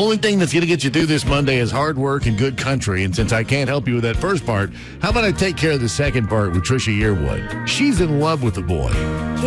only thing that's going to get you through this Monday is hard work and good country. And since I can't help you with that first part, how about I take care of the second part with Trisha Yearwood? She's in love with the boy.